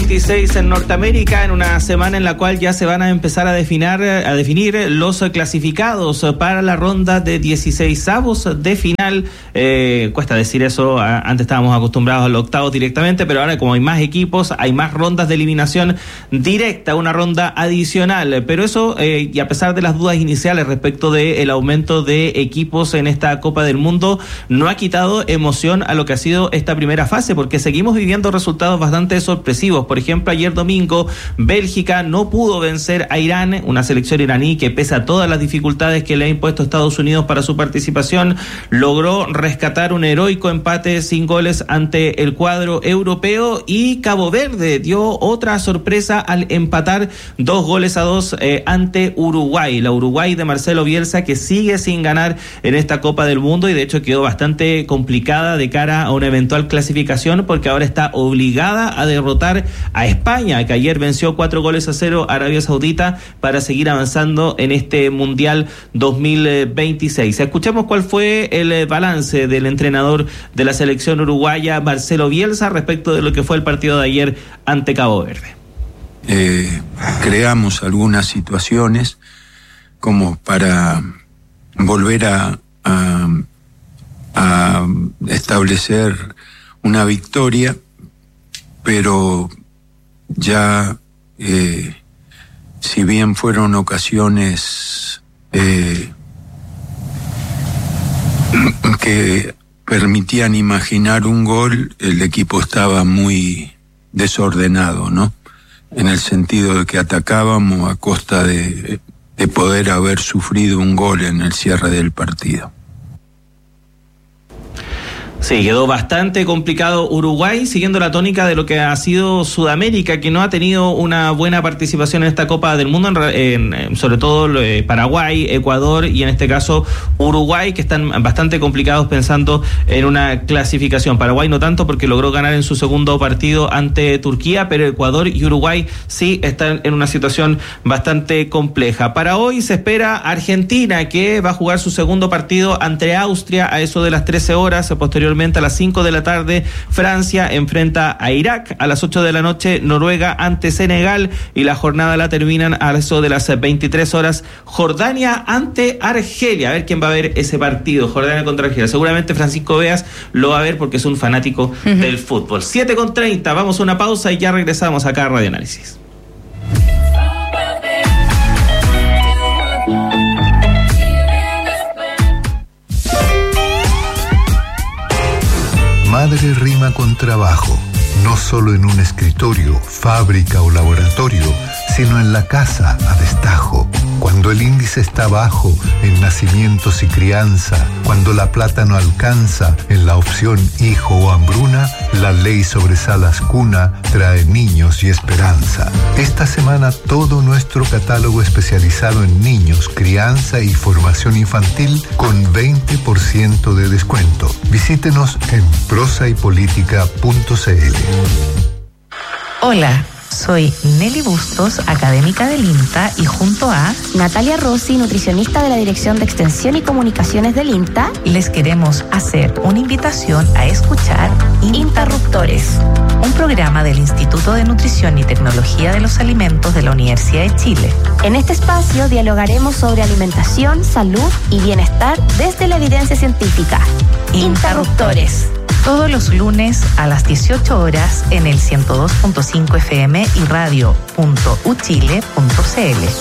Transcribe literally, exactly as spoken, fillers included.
veintiséis en Norteamérica, en una semana en la cual ya se van a empezar a definir, a definir los clasificados para la ronda de dieciseisavos de final. Eh, cuesta decir eso, antes estábamos acostumbrados al octavo directamente, pero ahora como hay más equipos, hay más rondas de eliminación directa, una ronda adicional. Pero eso, eh, y a pesar de las dudas iniciales respecto del aumento de equipos en esta Copa del Mundo, no ha quitado emoción a lo que ha sido esta primera fase, porque seguimos viviendo resultados bastante sorpresivos. Por ejemplo, ayer domingo, Bélgica no pudo vencer a Irán, una selección iraní que, pese a todas las dificultades que le ha impuesto Estados Unidos para su participación, logró rescatar un heroico empate sin goles ante el cuadro europeo. Y Cabo Verde dio otra sorpresa al empatar dos goles a dos eh, ante Uruguay, la Uruguay de Marcelo Bielsa, que sigue sin ganar en esta Copa del Mundo y de hecho quedó bastante complicada de cara a una eventual clasificación, porque ahora está obligada a derrotar a España, que ayer venció cuatro goles a cero a Arabia Saudita para seguir avanzando en este Mundial dos mil veintiséis. Escuchemos cuál fue el balance del entrenador de la selección uruguaya, Marcelo Bielsa, respecto de lo que fue el partido de ayer ante Cabo Verde. Eh, creamos algunas situaciones como para volver a, a, a establecer una victoria, pero ya eh, si bien fueron ocasiones eh, que permitían imaginar un gol, el equipo estaba muy desordenado, ¿no? En el sentido de que atacábamos a costa de, de poder haber sufrido un gol en el cierre del partido. Sí, quedó bastante complicado Uruguay, siguiendo la tónica de lo que ha sido Sudamérica, que no ha tenido una buena participación en esta Copa del Mundo, en, en, sobre todo eh, Paraguay, Ecuador y en este caso Uruguay, que están bastante complicados pensando en una clasificación. Paraguay no tanto, porque logró ganar en su segundo partido ante Turquía, pero Ecuador y Uruguay sí están en una situación bastante compleja. Para hoy se espera Argentina, que va a jugar su segundo partido ante Austria a eso de las trece horas, posteriormente a las cinco de la tarde, Francia enfrenta a Irak, a las ocho de la noche, Noruega ante Senegal, y la jornada la terminan a eso de las veintitrés horas, Jordania ante Argelia. A ver quién va a ver ese partido, Jordania contra Argelia. Seguramente Francisco Beas lo va a ver porque es un fanático uh-huh. del fútbol. siete con treinta, vamos a una pausa y ya regresamos acá a Radio Análisis. Madre rima con trabajo, no solo en un escritorio, fábrica o laboratorio, sino en la casa a destajo. Cuando el índice está bajo en nacimientos y crianza, cuando la plata no alcanza en la opción hijo o hambruna, la ley sobre Salas Cuna trae niños y esperanza. Esta semana todo nuestro catálogo especializado en niños, crianza y formación infantil con veinte por ciento de descuento. Visítenos en prosa y política punto c l. Hola, soy Nelly Bustos, académica del INTA, y junto a Natalia Rossi, nutricionista de la Dirección de Extensión y Comunicaciones del INTA, les queremos hacer una invitación a escuchar Interruptores, un programa del Instituto de Nutrición y Tecnología de los Alimentos de la Universidad de Chile. En este espacio dialogaremos sobre alimentación, salud y bienestar desde la evidencia científica. Interruptores. Todos los lunes a las dieciocho horas en el ciento dos punto cinco F M y radio punto u chile punto c l.